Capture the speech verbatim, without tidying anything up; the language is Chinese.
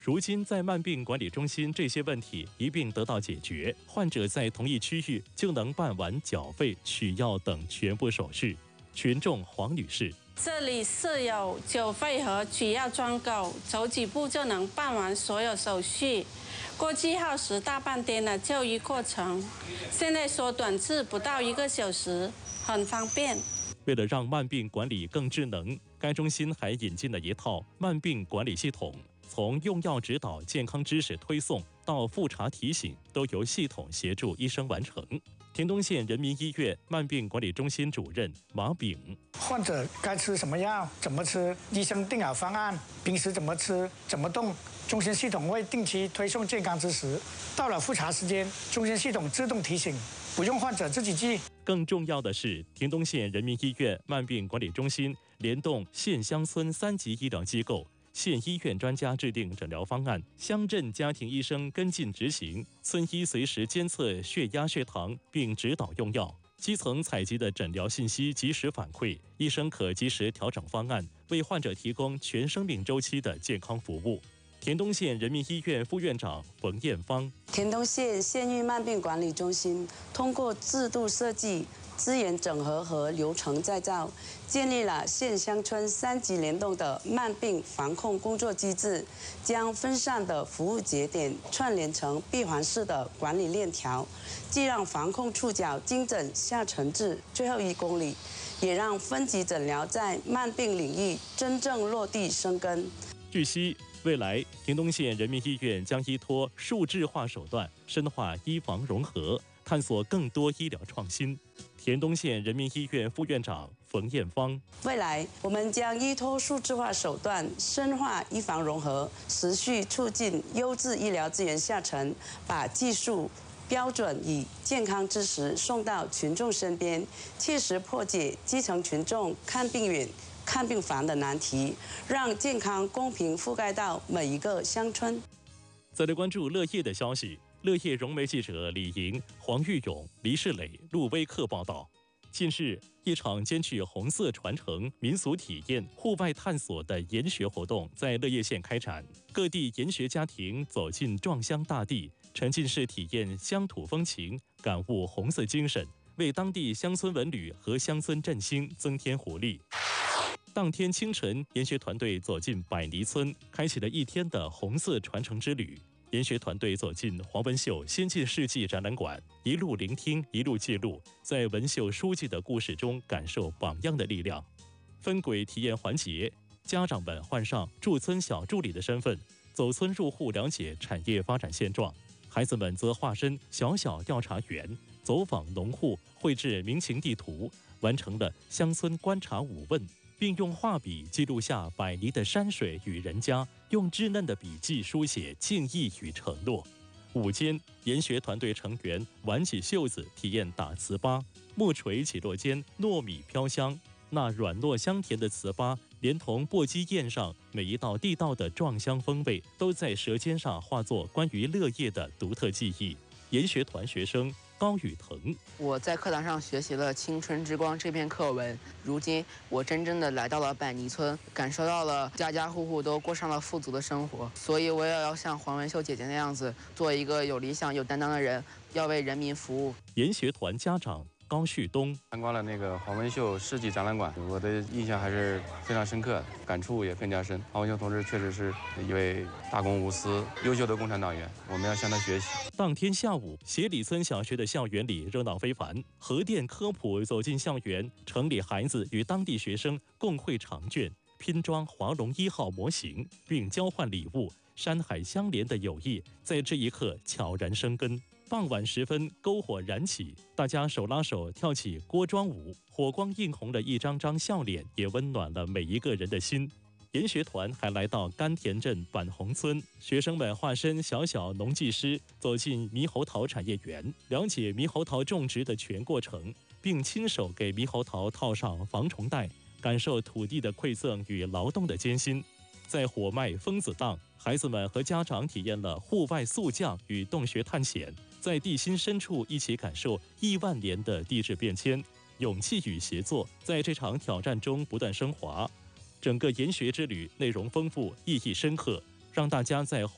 如今在慢病管理中心，这些问题一并得到解决，患者在同一区域就能办完缴费、取药等全部手续。群众黄女士： 这里设有缴费和取药窗口，走几步就能办完所有手续。过去耗时大半天的就医过程，现在缩短至不到一个小时，很方便。 为了让慢病管理更智能，该中心还引进了一套慢病管理系统。从用药指导、健康知识推送到复查提醒，都由系统协助医生完成。田东县人民医院慢病管理中心主任马炳： 患者该吃什么药、怎么吃，医生定好方案，平时怎么吃、怎么动，中心系统会定期推送健康知识。到了复查时间，中心系统自动提醒，不用患者自己记。 更重要的是，田东县人民医院慢病管理中心联动县乡村三级医疗机构。县医院专家制定诊疗方案，乡镇家庭医生跟进执行，村医随时监测血压、血糖，并指导用药。基层采集的诊疗信息及时反馈，医生可及时调整方案，为患者提供全生命周期的健康服务。田东县人民医院副院长冯艳芳： 田东县县域慢病管理中心通过制度设计、资源整合和流程再造，建立了县乡村三级联动的慢病防控工作机制，将分散的服务节点串联成闭环式的管理链条，既让防控触角精准下沉至最后一公里，也让分级诊疗在慢病领域真正落地生根。 据悉，未来田东县人民医院将依托数字化手段，深化医防融合，探索更多医疗创新。田东县人民医院副院长冯艳芳： 未来我们将依托数字化手段，深化医防融合，持续促进优质医疗资源下沉，把技术标准与健康知识送到群众身边，切实破解基层群众看病远、看病烦的难题，让健康公平覆盖到每一个乡村。 再来关注乐业的消息。乐业融媒记者李莹、黄玉勇、黎世磊、陆威克报道：近日，一场兼具红色传承、民俗体验、户外探索的研学活动在乐业县开展。各地研学家庭走进壮乡大地，沉浸式体验乡土风情，感悟红色精神，为当地乡村文旅和乡村振兴增添活力。当天清晨，研学团队走进百泥村，开启了一天的红色传承之旅。研学团队走进黄文秀先进事迹展览馆，一路聆听，一路记录，在文秀书记的故事中感受榜样的力量。分轨体验环节，家长们换上驻村小助理的身份，走村入户了解产业发展现状；孩子们则化身小小调查员，走访农户，绘制民情地图，完成了乡村观察五问，并用画笔记录下百泥的山水与人家，用稚嫩的笔记书写敬意与承诺。午间，研学团队成员挽起袖子体验打糍粑，木锤起落间，糯米飘香，那软糯香甜的糍粑，连同簸箕宴上每一道地道的壮乡风味，都在舌尖上化作关于乐业的独特记忆。研学团学生高宇腾： 我在课堂上学习了《青春之光》这篇课文，如今我真正的来到了百泥村，感受到了家家户户都过上了富足的生活，所以我也要像黄文秀姐姐那样子，做一个有理想、有担当的人，要为人民服务。 研学团家长高旭东： 参观了那个黄文秀世纪展览馆，我的印象还是非常深刻的，感触也更加深。黄文秀同志确实是一位大公无私、优秀的共产党员，我们要向他学习。 当天下午，协里村小学的校园里热闹非凡，核电科普走进校园，城里孩子与当地学生共绘长卷，拼装华龙一号模型，并交换礼物，山海相连的友谊在这一刻悄然生根。傍晚时分，篝火燃起，大家手拉手跳起锅庄舞，火光映红了一张张笑脸，也温暖了每一个人的心。研学团还来到甘田镇板红村，学生们化身小小农技师，走进猕猴桃产业园，了解猕猴桃种植的全过程，并亲手给猕猴桃套上防虫袋，感受土地的馈赠与劳动的艰辛。在火脉蜂子荡，孩子们和家长体验了户外速降与洞穴探险，在地心深处一起感受亿万年的地质变迁，勇气与协作在这场挑战中不断升华。整个研学之旅内容丰富，意义深刻，让大家在